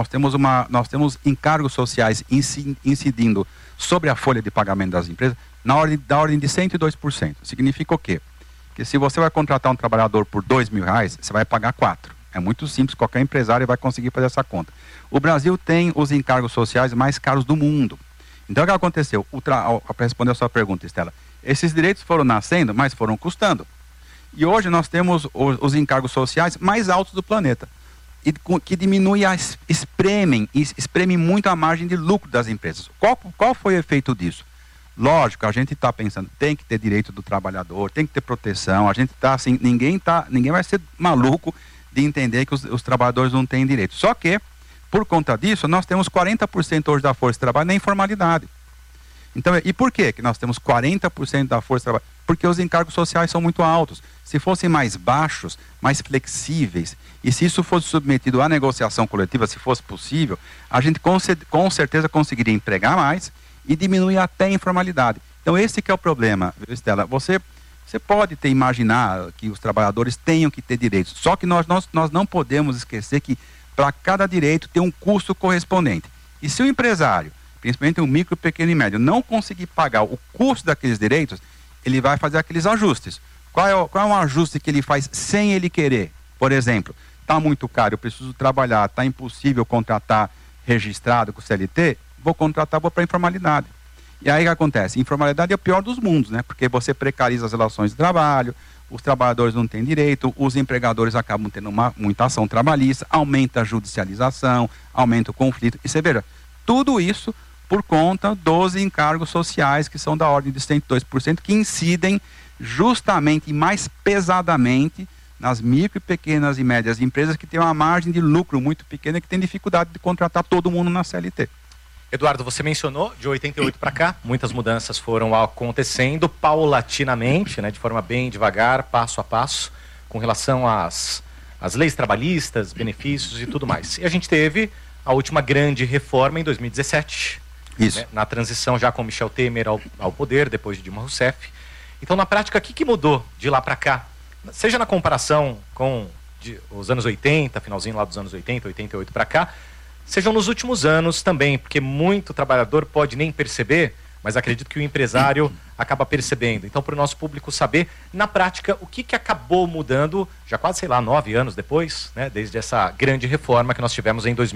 encargos sociais incidindo sobre a folha de pagamento das empresas da ordem de 102%. Significa o quê? Que se você vai contratar um trabalhador por R$2.000, você vai pagar 4. É muito simples, qualquer empresário vai conseguir fazer essa conta. O Brasil tem os encargos sociais mais caros do mundo. Então, o que aconteceu? Para responder a sua pergunta, Estela, esses direitos foram nascendo, mas foram custando. E hoje nós temos os encargos sociais mais altos do planeta, e que espremem muito a margem de lucro das empresas. Qual foi o efeito disso? Lógico, a gente está pensando, tem que ter direito do trabalhador, tem que ter proteção, a gente está assim, ninguém vai ser maluco de entender que os trabalhadores não têm direito. Só que, por conta disso, nós temos 40% hoje da força de trabalho na informalidade. Então, e por que nós temos 40% da força de trabalho? porque os encargos sociais são muito altos. Se fossem mais baixos, mais flexíveis, e se isso fosse submetido à negociação coletiva, se fosse possível, a gente com certeza conseguiria empregar mais e diminuir até a informalidade. Então esse que é o problema, Estela. Você pode imaginar que os trabalhadores tenham que ter direitos, só que nós não podemos esquecer que para cada direito tem um custo correspondente. E se o empresário, principalmente o micro, pequeno e médio, não conseguir pagar o custo daqueles direitos, ele vai fazer aqueles ajustes. Qual é um ajuste que ele faz sem ele querer? Por exemplo, está muito caro, eu preciso trabalhar, está impossível contratar registrado com o CLT, vou contratar, vou para a informalidade. E aí o que acontece? Informalidade é o pior dos mundos, né? Porque você precariza as relações de trabalho, os trabalhadores não têm direito, os empregadores acabam tendo muita ação trabalhista, aumenta a judicialização, aumenta o conflito. E você veja, tudo isso por conta dos encargos sociais, que são da ordem de 102%, que incidem justamente e mais pesadamente nas micro, pequenas e médias empresas que têm uma margem de lucro muito pequena e que têm dificuldade de contratar todo mundo na CLT. Eduardo, você mencionou, de 88 para cá, muitas mudanças foram acontecendo paulatinamente, né, de forma bem devagar, passo a passo, com relação às leis trabalhistas, benefícios e tudo mais. E a gente teve a última grande reforma em 2017, isso, né, na transição já com Michel Temer ao poder, depois de Dilma Rousseff. Então, na prática, o que mudou de lá para cá? Seja na comparação com os anos 80, finalzinho lá dos anos 80, 88 para cá, sejam nos últimos anos também, porque muito trabalhador pode nem perceber, mas acredito que o empresário acaba percebendo. Então, para o nosso público saber, na prática, o que acabou mudando, já quase, 9 anos depois, né, desde essa grande reforma que nós tivemos em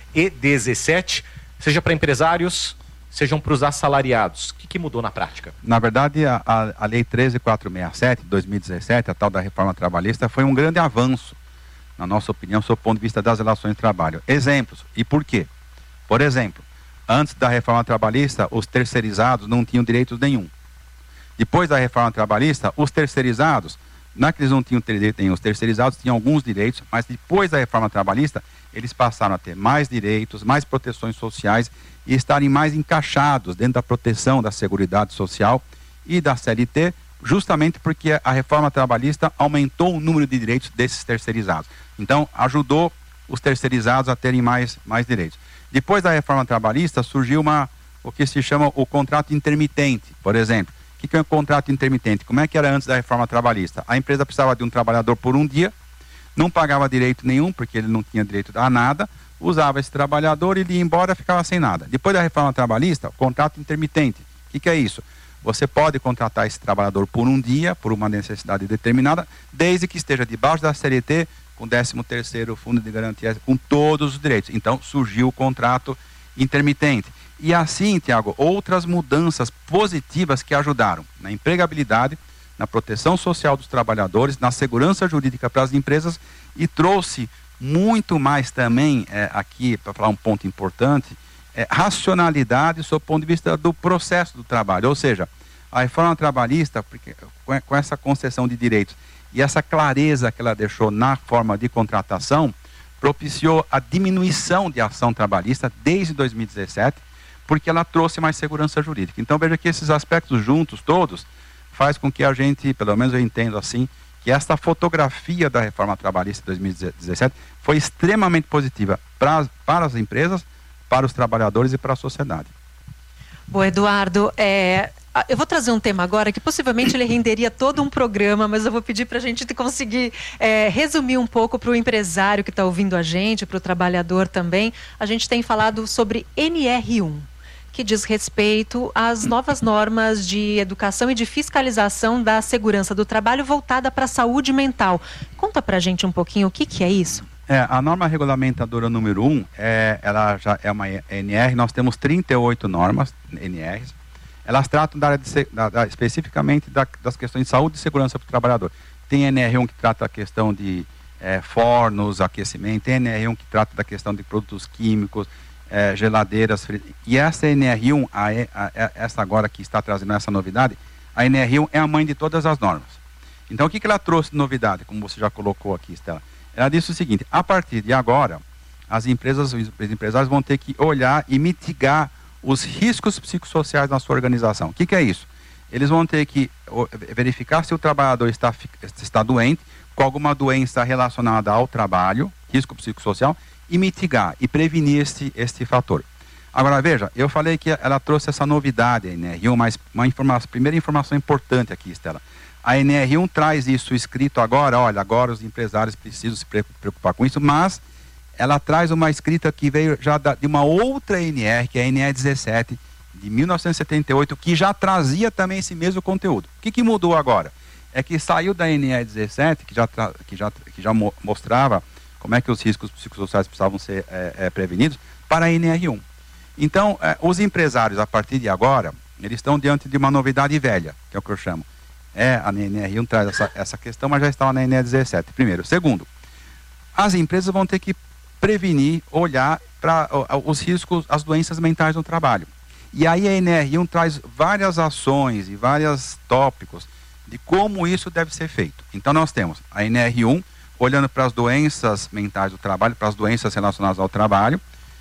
2017, seja para empresários, sejam para os assalariados. O que mudou na prática? Na verdade, a Lei 13.467, de 2017, a tal da reforma trabalhista, foi um grande avanço, na nossa opinião, sob o ponto de vista das relações de trabalho. Exemplos. E por quê? Por exemplo, antes da reforma trabalhista, os terceirizados não tinham direitos nenhum. Depois da reforma trabalhista, os terceirizados, não é que eles não tinham direito nenhum, os terceirizados tinham alguns direitos, mas depois da reforma trabalhista, eles passaram a ter mais direitos, mais proteções sociais e estarem mais encaixados dentro da proteção da Seguridade Social e da CLT, justamente porque a reforma trabalhista aumentou o número de direitos desses terceirizados. Então, ajudou os terceirizados a terem mais direitos. Depois da reforma trabalhista, surgiu o que se chama o contrato intermitente, por exemplo. O que é um contrato intermitente? Como é que era antes da reforma trabalhista? A empresa precisava de um trabalhador por um dia, não pagava direito nenhum, porque ele não tinha direito a nada, usava esse trabalhador, ele ia embora, ficava sem nada. Depois da reforma trabalhista, o contrato intermitente. O que é isso? Você pode contratar esse trabalhador por um dia, por uma necessidade determinada, desde que esteja debaixo da CLT, com 13º fundo de garantia, com todos os direitos. Então, surgiu o contrato intermitente. E assim, Tiago, outras mudanças positivas que ajudaram na empregabilidade, na proteção social dos trabalhadores, na segurança jurídica para as empresas e trouxe muito mais também, aqui, para falar um ponto importante, racionalidade sob o ponto de vista do processo do trabalho. Ou seja, a reforma trabalhista, porque, com essa concessão de direitos e essa clareza que ela deixou na forma de contratação, propiciou a diminuição de ação trabalhista desde 2017, porque ela trouxe mais segurança jurídica. Então veja que esses aspectos juntos todos faz com que a gente, pelo menos eu entendo assim, que esta fotografia da reforma trabalhista de 2017 foi extremamente positiva para as empresas, para os trabalhadores e para a sociedade. Bom, Eduardo, eu vou trazer um tema agora que possivelmente ele renderia todo um programa, mas eu vou pedir para a gente conseguir resumir um pouco para o empresário que está ouvindo a gente, para o trabalhador também. A gente tem falado sobre NR1, que diz respeito às novas normas de educação e de fiscalização da segurança do trabalho voltada para a saúde mental. Conta para a gente um pouquinho o que é isso. A norma regulamentadora número 1, ela já é uma NR, nós temos 38 normas NRs. Elas tratam da área especificamente das questões de saúde e segurança para o trabalhador. Tem NR1 que trata a questão de fornos, aquecimento, tem NR1 que trata da questão de produtos químicos, geladeiras, e essa NR1, essa agora que está trazendo essa novidade, a NR1 é a mãe de todas as normas. Então o que ela trouxe de novidade, como você já colocou aqui, Estela? Ela disse o seguinte: a partir de agora, as empresas, os empresários vão ter que olhar e mitigar os riscos psicossociais na sua organização. O que é isso? eles vão ter que verificar se o trabalhador está doente, com alguma doença relacionada ao trabalho, risco psicossocial, e mitigar e prevenir este fator. Agora, veja, eu falei que ela trouxe essa novidade, a NR1, mas primeira informação importante aqui, Estela. A NR1 traz isso escrito agora, olha, agora os empresários precisam se preocupar com isso, mas ela traz uma escrita que veio já de uma outra NR, que é a NR 17, de 1978, que já trazia também esse mesmo conteúdo. O que mudou agora? É que saiu da NR 17, que já mostrava como é que os riscos psicossociais precisavam ser prevenidos, para a NR1. Então, os empresários, a partir de agora, eles estão diante de uma novidade velha, que é o que eu chamo. A NR1 traz essa questão, mas já estava na NR17, primeiro. Segundo, as empresas vão ter que prevenir, olhar para os riscos, as doenças mentais no trabalho. E aí a NR1 traz várias ações e vários tópicos de como isso deve ser feito. Então nós temos a NR1 olhando para as doenças mentais do trabalho, para as doenças relacionadas ao trabalho.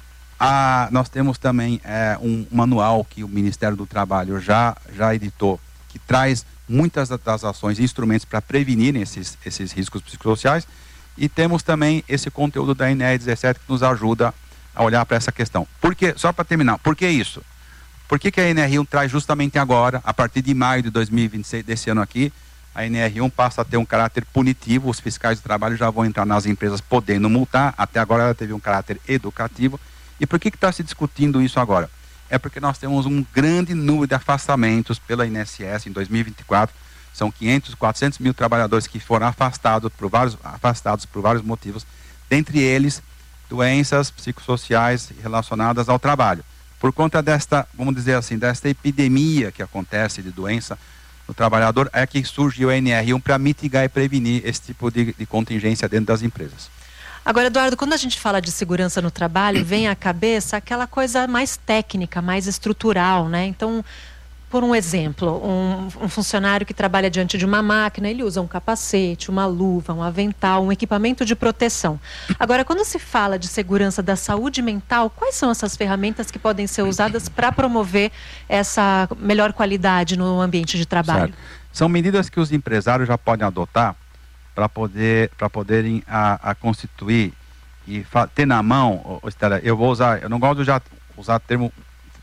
Nós temos também um manual que o Ministério do Trabalho já editou, que traz muitas das ações e instrumentos para prevenir esses riscos psicossociais. E temos também esse conteúdo da NR17 que nos ajuda a olhar para essa questão. Por quê? Só para terminar, por que isso? Por que a NR1 traz justamente agora, a partir de maio de 2026, desse ano aqui, a NR1 passa a ter um caráter punitivo, os fiscais do trabalho já vão entrar nas empresas podendo multar, até agora ela teve um caráter educativo. E por que está se discutindo isso agora? É porque nós temos um grande número de afastamentos pela INSS em 2024, são 400 mil trabalhadores que foram afastados por vários motivos, dentre eles doenças psicossociais relacionadas ao trabalho. Por conta desta, vamos dizer assim, desta epidemia que acontece de doença no trabalhador, é que surgiu a NR1 para mitigar e prevenir esse tipo de contingência dentro das empresas. Agora, Eduardo, quando a gente fala de segurança no trabalho, vem à cabeça aquela coisa mais técnica, mais estrutural, né? Então, por um exemplo, um funcionário que trabalha diante de uma máquina, ele usa um capacete, uma luva, um avental, um equipamento de proteção. Agora, quando se fala de segurança da saúde mental, quais são essas ferramentas que podem ser usadas para promover essa melhor qualidade no ambiente de trabalho? Certo. São medidas que os empresários já podem adotar para poderem constituir e ter na mão, Estela, eu não gosto de usar termo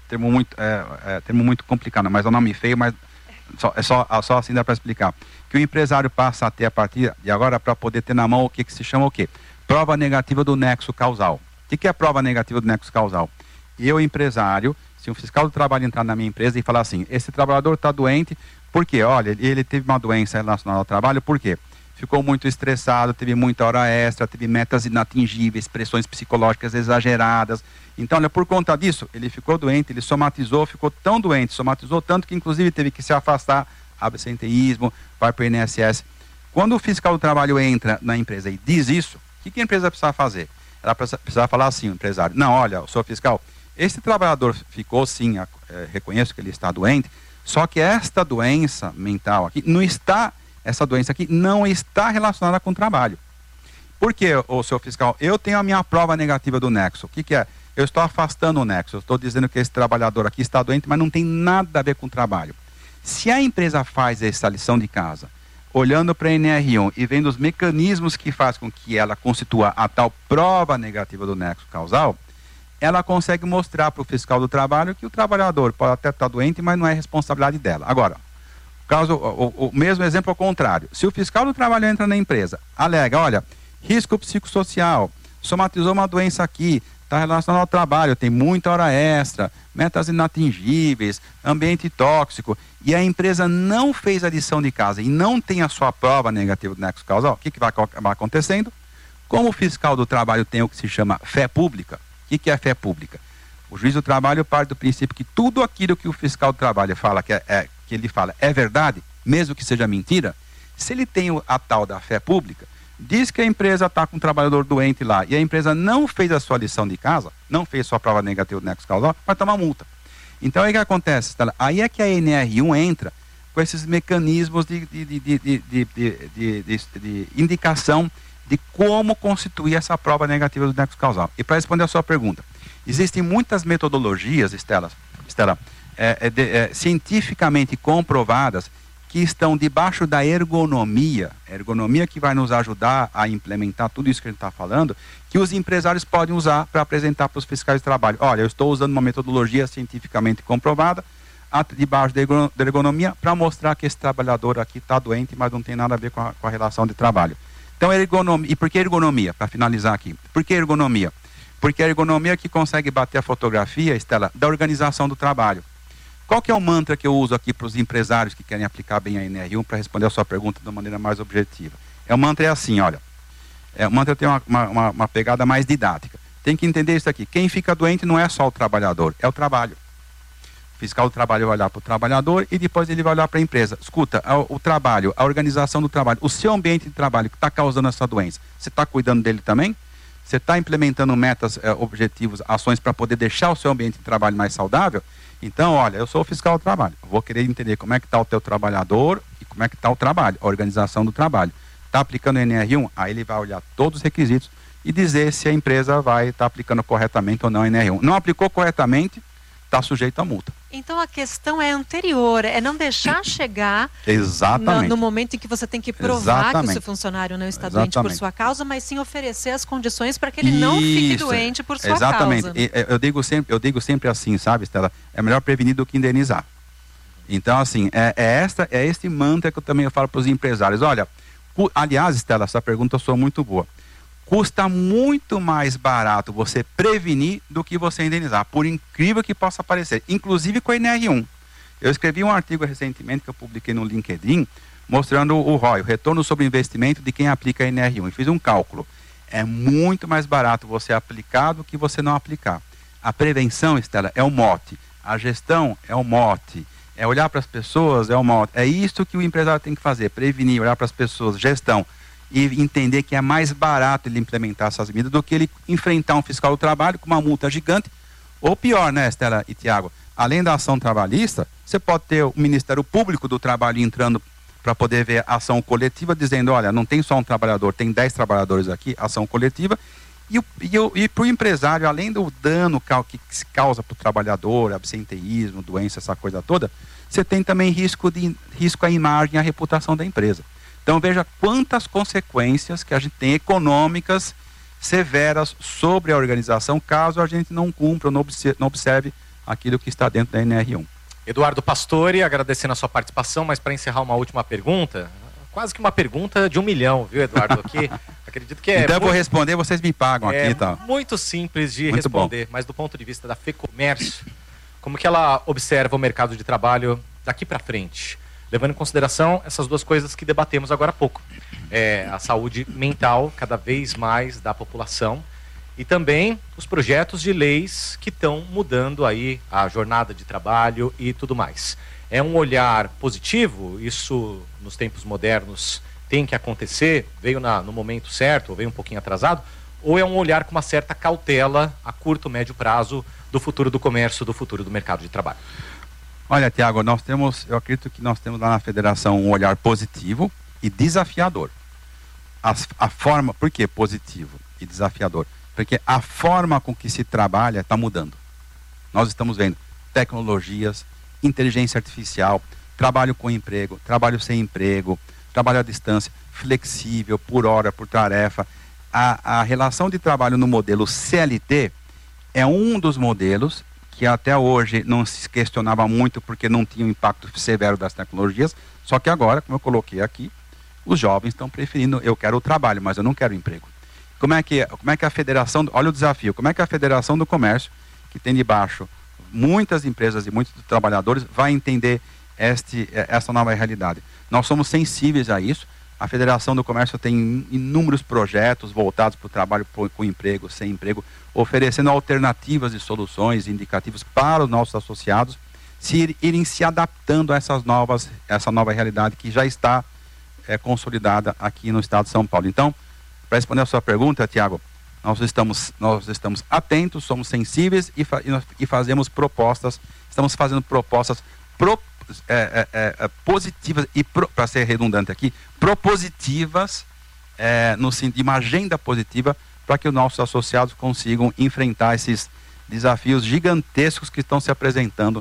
muito complicado, mas é um nome feio, mas só assim dá para explicar. Que o empresário passa a ter a partir de agora para poder ter na mão o que se chama o quê? Prova negativa do nexo causal. O que é a prova negativa do nexo causal? Eu, empresário, se um fiscal do trabalho entrar na minha empresa e falar assim, esse trabalhador está doente, por quê? Olha, ele teve uma doença relacionada ao trabalho, por quê? Ficou muito estressado, teve muita hora extra, teve metas inatingíveis, pressões psicológicas exageradas. Então, olha, por conta disso, ele ficou doente, ele somatizou, ficou tão doente, somatizou tanto que inclusive teve que se afastar, absenteísmo, vai para o INSS. Quando o fiscal do trabalho entra na empresa e diz isso, o que a empresa precisa fazer? Ela precisa falar assim, o empresário, não, olha, senhor fiscal, esse trabalhador ficou sim, reconheço que ele está doente, só que esta doença mental aqui essa doença aqui não está relacionada com o trabalho. Por quê, senhor fiscal? Eu tenho a minha prova negativa do nexo. O que é? Eu estou afastando o nexo. Eu estou dizendo que esse trabalhador aqui está doente, mas não tem nada a ver com o trabalho. Se a empresa faz essa lição de casa, olhando para a NR1 e vendo os mecanismos que faz com que ela constitua a tal prova negativa do nexo causal, ela consegue mostrar para o fiscal do trabalho que o trabalhador pode até estar doente, mas não é responsabilidade dela. Agora, o mesmo exemplo ao contrário. Se o fiscal do trabalho entra na empresa, alega, olha, risco psicossocial, somatizou uma doença aqui, está relacionado ao trabalho, tem muita hora extra, metas inatingíveis, ambiente tóxico, e a empresa não fez a lição de casa e não tem a sua prova negativa do nexo causal, o que vai acabar acontecendo? Como o fiscal do trabalho tem o que se chama fé pública, o que é fé pública? O juiz do trabalho parte do princípio que tudo aquilo que o fiscal do trabalho fala que ele fala é verdade, mesmo que seja mentira. Se ele tem a tal da fé pública, diz que a empresa está com um trabalhador doente lá e a empresa não fez a sua lição de casa, não fez sua prova negativa do nexo causal, vai tomar multa. Então aí o que acontece? Aí é que a NR1 entra com esses mecanismos de indicação de como constituir essa prova negativa do nexo causal. E para responder a sua pergunta, existem muitas metodologias, Estela, cientificamente comprovadas que estão debaixo da ergonomia que vai nos ajudar a implementar tudo isso que a gente está falando, que os empresários podem usar para apresentar para os fiscais de trabalho. Olha, eu estou usando uma metodologia cientificamente comprovada debaixo da ergonomia para mostrar que esse trabalhador aqui está doente, mas não tem nada a ver com a relação de trabalho. Então, ergonomia. E por que ergonomia? Para finalizar aqui. Por que ergonomia? Porque a ergonomia que consegue bater a fotografia, Estela, da organização do trabalho. Qual que é o mantra que eu uso aqui para os empresários que querem aplicar bem a NR1 para responder a sua pergunta de uma maneira mais objetiva? O mantra é assim, olha. O mantra tem uma pegada mais didática. Tem que entender isso aqui. Quem fica doente não é só o trabalhador, é o trabalho. O fiscal do trabalho vai olhar para o trabalhador e depois ele vai olhar para a empresa. Escuta, o trabalho, a organização do trabalho, o seu ambiente de trabalho que está causando essa doença, você está cuidando dele também? Você está implementando metas, objetivos, ações para poder deixar o seu ambiente de trabalho mais saudável? Então, olha, eu sou o fiscal do trabalho. Eu vou querer entender como é que está o teu trabalhador e como é que está o trabalho, a organização do trabalho. Está aplicando o NR1? Aí ele vai olhar todos os requisitos e dizer se a empresa vai estar aplicando corretamente ou não a NR1. Não aplicou corretamente, está sujeito a multa. Então a questão é anterior, é não deixar chegar no momento em que você tem que provar que o seu funcionário não está doente por sua causa, mas sim oferecer as condições para que ele não fique doente por sua causa. Eu digo sempre assim, sabe, Estela? É melhor prevenir do que indenizar. Então, assim, é este mantra que eu também falo para os empresários. Olha, aliás, Estela, essa pergunta sua muito boa. Custa muito mais barato você prevenir do que você indenizar, por incrível que possa parecer, inclusive com a NR1. Eu escrevi um artigo recentemente que eu publiquei no LinkedIn, mostrando o ROI, o retorno sobre investimento de quem aplica a NR1. E fiz um cálculo. É muito mais barato você aplicar do que você não aplicar. A prevenção, Estela, é o mote. A gestão é o mote. É olhar para as pessoas, é o mote. É isso que o empresário tem que fazer, prevenir, olhar para as pessoas, gestão. E entender que é mais barato ele implementar essas medidas do que ele enfrentar um fiscal do trabalho com uma multa gigante. Ou pior, né, Estela e Tiago? Além da ação trabalhista, você pode ter o Ministério Público do Trabalho entrando para poder ver a ação coletiva, dizendo, olha, não tem só um trabalhador, tem 10 trabalhadores aqui, ação coletiva. E para o empresário, além do dano que se causa para o trabalhador, absenteísmo, doença, essa coisa toda, você tem também risco à imagem, à reputação da empresa. Então veja quantas consequências que a gente tem econômicas severas sobre a organização, caso a gente não cumpra, não observe aquilo que está dentro da NR1. Eduardo Pastore, agradecendo a sua participação, mas para encerrar uma última pergunta, quase que uma pergunta de 1 milhão, viu, Eduardo? Aqui, acredito que então eu vou responder, vocês me pagam aqui, tá? Muito simples de responder, bom. Mas do ponto de vista da FEComércio, como que ela observa o mercado de trabalho daqui para frente? Levando em consideração essas duas coisas que debatemos agora há pouco. A saúde mental cada vez mais da população e também os projetos de leis que estão mudando aí a jornada de trabalho e tudo mais. É um olhar positivo? Isso nos tempos modernos tem que acontecer? Veio no momento certo ou veio um pouquinho atrasado? Ou é um olhar com uma certa cautela a curto, médio prazo do futuro do comércio, do futuro do mercado de trabalho? Olha, Tiago, eu acredito que nós temos lá na federação um olhar positivo e desafiador. A forma, por que positivo e desafiador? Porque a forma com que se trabalha está mudando. Nós estamos vendo tecnologias, inteligência artificial, trabalho com emprego, trabalho sem emprego, trabalho à distância, flexível, por hora, por tarefa. A relação de trabalho no modelo CLT é um dos modelos que até hoje não se questionava muito porque não tinha um impacto severo das tecnologias, só que agora, como eu coloquei aqui, os jovens estão preferindo, eu quero o trabalho, mas eu não quero emprego. Como é que a federação, olha o desafio, como é que a Federação do Comércio, que tem debaixo muitas empresas e muitos trabalhadores, vai entender essa nova realidade? Nós somos sensíveis a isso. A Federação do Comércio tem inúmeros projetos voltados para o trabalho com emprego, sem emprego, oferecendo alternativas e soluções indicativas para os nossos associados irem se adaptando a essa nova realidade que já está consolidada aqui no estado de São Paulo. Então, para responder a sua pergunta, Tiago, nós estamos atentos, somos sensíveis e fazemos propostas, estamos fazendo propostas positivas e, para ser redundante aqui, propositivas, no sentido de uma agenda positiva para que os nossos associados consigam enfrentar esses desafios gigantescos que estão se apresentando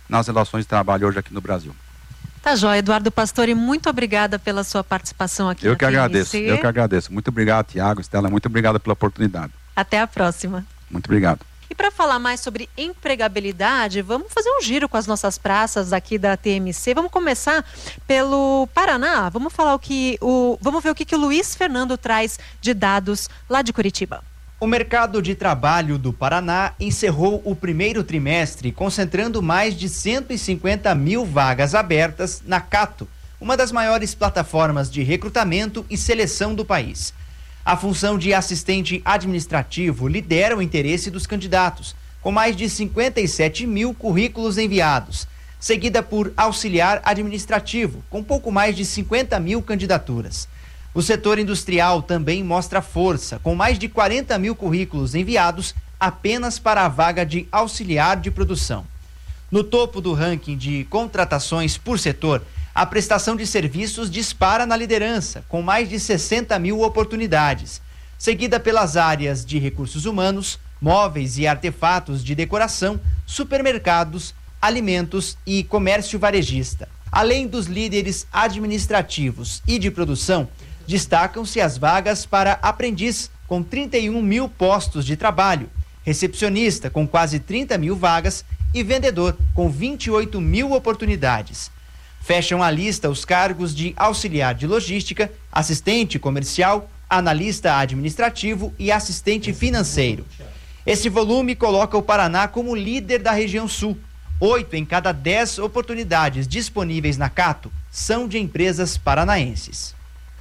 nas relações de trabalho hoje aqui no Brasil. Tá joia, Eduardo Pastore, muito obrigada pela sua participação aqui. Eu que agradeço. Muito obrigado, Tiago, Estela, muito obrigado pela oportunidade. Até a próxima. Muito obrigado. E para falar mais sobre empregabilidade, vamos fazer um giro com as nossas praças aqui da TMC. Vamos começar pelo Paraná. Vamos ver o que o Luiz Fernando traz de dados lá de Curitiba. O mercado de trabalho do Paraná encerrou o primeiro trimestre concentrando mais de 150 mil vagas abertas na Cato, uma das maiores plataformas de recrutamento e seleção do país. A função de assistente administrativo lidera o interesse dos candidatos, com mais de 57 mil currículos enviados, seguida por auxiliar administrativo, com pouco mais de 50 mil candidaturas. O setor industrial também mostra força, com mais de 40 mil currículos enviados apenas para a vaga de auxiliar de produção. No topo do ranking de contratações por setor, a prestação de serviços dispara na liderança, com mais de 60 mil oportunidades, seguida pelas áreas de recursos humanos, móveis e artefatos de decoração, supermercados, alimentos e comércio varejista. Além dos líderes administrativos e de produção, destacam-se as vagas para aprendiz, com 31 mil postos de trabalho, recepcionista, com quase 30 mil vagas, e vendedor, com 28 mil oportunidades. Fecham a lista os cargos de auxiliar de logística, assistente comercial, analista administrativo e assistente financeiro. Esse volume coloca o Paraná como líder da região sul. 8 em cada 10 oportunidades disponíveis na Cato são de empresas paranaenses.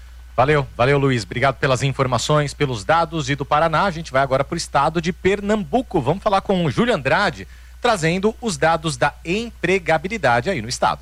Valeu, Luiz. Obrigado pelas informações, pelos dados. E do Paraná, a gente vai agora para o estado de Pernambuco. Vamos falar com o Júlio Andrade, trazendo os dados da empregabilidade aí no estado.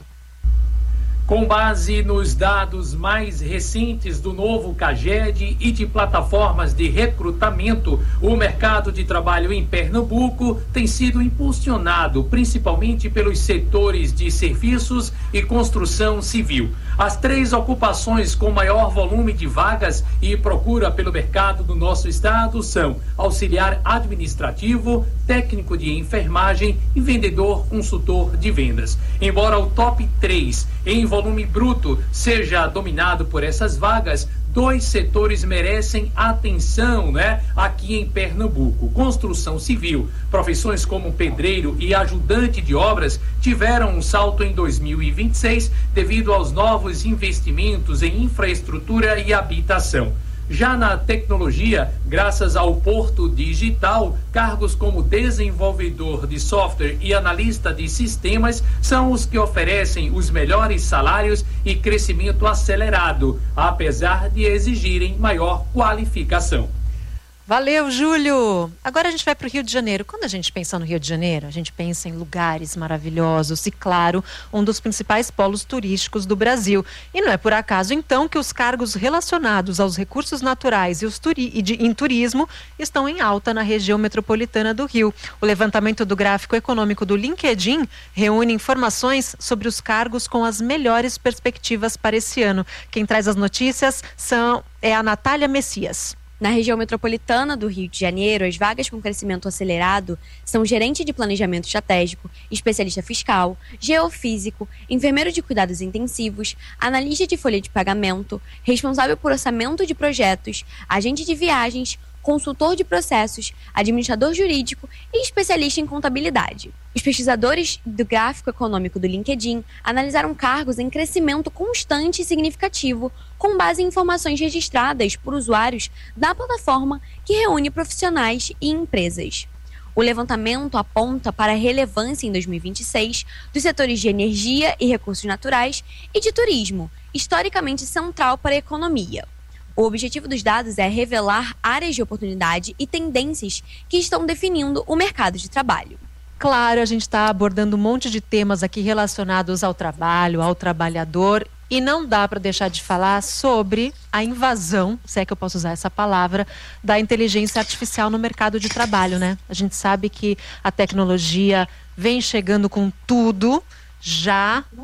Com base nos dados mais recentes do novo CAGED e de plataformas de recrutamento, o mercado de trabalho em Pernambuco tem sido impulsionado principalmente pelos setores de serviços e construção civil. As 3 ocupações com maior volume de vagas e procura pelo mercado do nosso estado são auxiliar administrativo, técnico de enfermagem e vendedor consultor de vendas. Embora o top 3 em volume bruto seja dominado por essas vagas, 2 setores merecem atenção, aqui em Pernambuco. Construção civil, profissões como pedreiro e ajudante de obras tiveram um salto em 2026 devido aos novos investimentos em infraestrutura e habitação. Já na tecnologia, graças ao Porto Digital, cargos como desenvolvedor de software e analista de sistemas são os que oferecem os melhores salários e crescimento acelerado, apesar de exigirem maior qualificação. Valeu, Júlio! Agora a gente vai para o Rio de Janeiro. Quando a gente pensa no Rio de Janeiro, a gente pensa em lugares maravilhosos e, claro, um dos principais polos turísticos do Brasil. E não é por acaso, então, que os cargos relacionados aos recursos naturais e em turismo estão em alta na região metropolitana do Rio. O levantamento do gráfico econômico do LinkedIn reúne informações sobre os cargos com as melhores perspectivas para esse ano. Quem traz as notícias é a Natália Messias. Na região metropolitana do Rio de Janeiro, as vagas com crescimento acelerado são gerente de planejamento estratégico, especialista fiscal, geofísico, enfermeiro de cuidados intensivos, analista de folha de pagamento, responsável por orçamento de projetos, agente de viagens, consultor de processos, administrador jurídico e especialista em contabilidade. Os pesquisadores do gráfico econômico do LinkedIn analisaram cargos em crescimento constante e significativo com base em informações registradas por usuários da plataforma que reúne profissionais e empresas. O levantamento aponta para a relevância em 2026 dos setores de energia e recursos naturais e de turismo, historicamente central para a economia. O objetivo dos dados é revelar áreas de oportunidade e tendências que estão definindo o mercado de trabalho. Claro, a gente está abordando um monte de temas aqui relacionados ao trabalho, ao trabalhador, e não dá para deixar de falar sobre a invasão, se é que eu posso usar essa palavra, da inteligência artificial no mercado de trabalho, né? A gente sabe que a tecnologia vem chegando com tudo, já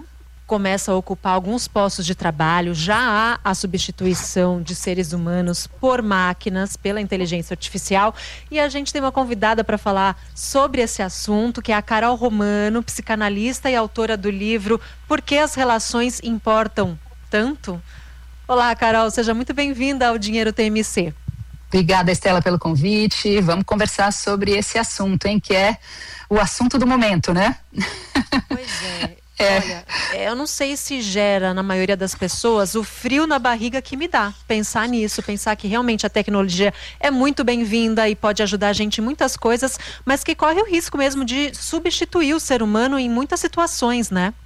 começa a ocupar alguns postos de trabalho, já há a substituição de seres humanos por máquinas, pela inteligência artificial, e a gente tem uma convidada para falar sobre esse assunto, que é a Carol Romano, psicanalista e autora do livro Por que as Relações Importam Tanto? Olá, Carol, seja muito bem-vinda ao Dinheiro TMC. Obrigada, Estela, pelo convite. Vamos conversar sobre esse assunto, hein? Que é o assunto do momento, né? Pois é. Olha, eu não sei se gera na maioria das pessoas o frio na barriga que me dá pensar nisso, pensar que realmente a tecnologia é muito bem-vinda e pode ajudar a gente em muitas coisas, mas que corre o risco mesmo de substituir o ser humano em muitas situações, né?